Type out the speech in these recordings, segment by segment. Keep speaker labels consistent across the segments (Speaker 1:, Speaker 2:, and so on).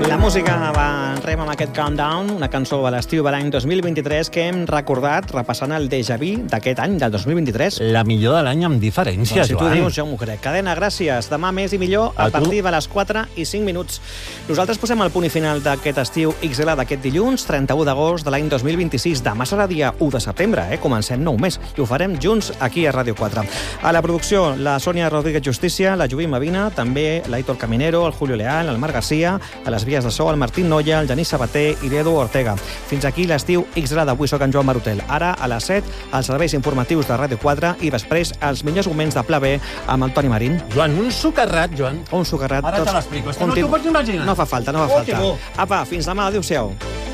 Speaker 1: La música va rem amb aquest Countdown, una cançó de l'estiu de l'any 2023 que hem recordat repassant el déjà vu d'aquest any, del 2023.
Speaker 2: La millor de l'any amb diferència,
Speaker 1: Si tu
Speaker 2: Joan.
Speaker 1: dius, jo m'ho crec. Cadena, gràcies. Demà més i millor a partir de les 4 i 5 minuts. Nosaltres posem el punt i final d'aquest estiu XL d'aquest dilluns, 31 d'agost de l'any 2026. Demà serà dia 1 de setembre, Comencem nou mes i ho farem junts aquí a Ràdio 4. A la producció, la Sònia Rodríguez Justícia, la Jubí Mavina, també l'Aitor Caminero, el Julio Leal, el Marc Garcia, a les vies de so, el Martín Noya, el Genís Sabater i l'Edu Ortega. Fins aquí l'estiu XL d'avui. Soc en Joan Marutel. Ara, a les 7, els serveis informatius de Ràdio 4 i després els millors moments de Pla B amb el Toni Marín.
Speaker 2: Joan, un socarrat, Joan.
Speaker 1: Un socarrat.
Speaker 2: Ara te l'explico. És que no t'ho pots imaginar.
Speaker 1: No fa falta, no fa falta. Apa, fins demà. Adéu-siau.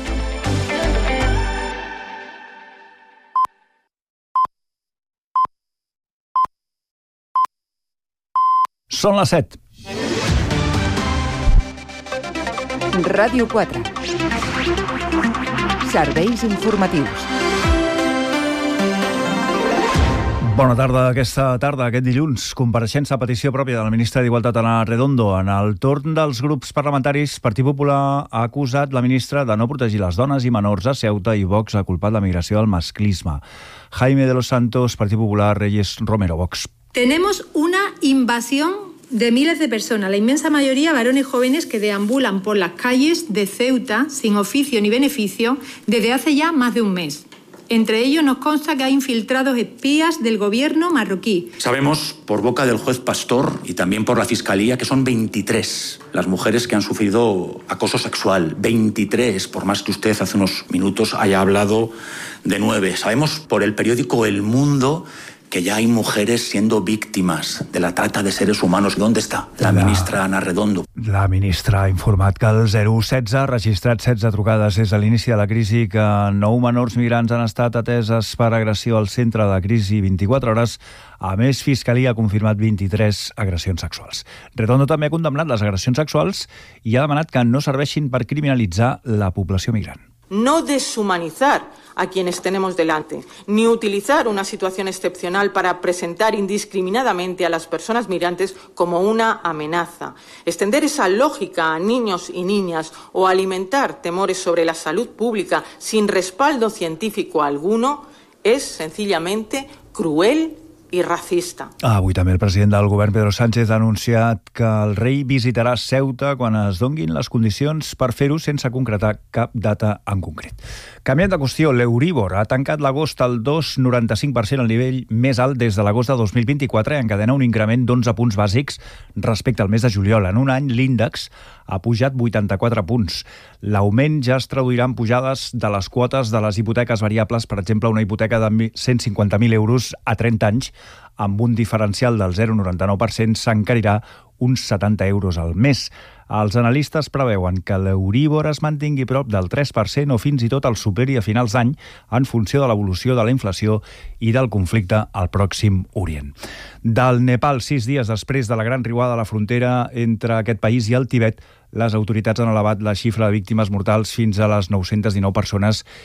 Speaker 3: Són les 7.
Speaker 4: Ràdio 4. Serveis informatius.
Speaker 3: Bona tarda. Aquesta tarda, aquest dilluns, compareixença a petició pròpia de la ministra d'Igualtat, Ana Redondo. En el torn dels grups parlamentaris, Partit Popular ha acusat la ministra de no protegir les dones i menors a Ceuta i Vox ha culpat la migració del masclisme. Jaime de los Santos, Partit Popular, Reyes Romero, Vox.
Speaker 5: Tenemos una invasión de miles de personas, la inmensa mayoría varones jóvenes que deambulan por las calles de Ceuta sin oficio ni beneficio desde hace ya más de un mes. Entre ellos nos consta que hay infiltrados espías del gobierno marroquí.
Speaker 6: Sabemos por boca del juez Pastor y también por la Fiscalía que son 23 las mujeres que han sufrido acoso sexual. 23, por más que usted hace unos minutos haya hablado de 9. Sabemos por el periódico El Mundo que ya hay mujeres siendo víctimas de la trata de seres humanos. ¿Dónde está la ministra Ana Redondo?
Speaker 3: La ministra ha informat que el 016 ha registrat 16 trucades des de l'inici de la crisi, que 9 menors migrants han estat ateses per agressió al centre de crisi 24 hores. A més, Fiscalia ha confirmat 23 agressions sexuals. Redondo també ha condemnat les agressions sexuals i ha demanat que no serveixin per criminalitzar la població migrant.
Speaker 7: No deshumanizar a quienes tenemos delante, ni utilizar una situación excepcional para presentar indiscriminadamente a las personas migrantes como una amenaza. Extender esa lógica a niños y niñas o alimentar temores sobre la salud pública sin respaldo científico alguno es sencillamente cruel i racista.
Speaker 3: Avui també el president del govern, Pedro Sánchez, ha anunciat que el rei visitarà Ceuta quan es donguin les condicions per fer-ho sense concretar cap data en concret. Canviant de qüestió, l'Euríbor ha tancat l'agost al 2,95%, el nivell més alt des de l'agost de 2024, i encadena un increment d'11 punts bàsics respecte al mes de juliol. En un any, l'índex ha pujat 84 punts. L'augment ja es traduirà en pujades de les quotes de les hipoteques variables. Per exemple, una hipoteca de 150.000 euros a 30 anys amb un diferencial del 0,99% s'encarirà uns 70 euros al mes. Els analistes preveuen que l'Euríbor es mantingui prop del 3% o fins i tot el superi a finals d'any en funció de l'evolució de la inflació i del conflicte al Pròxim Orient. Del Nepal, 6 dies després de la gran riuada a la frontera entre aquest país i el Tibet, les autoritats han elevat la xifra de víctimes mortals fins a les 919 persones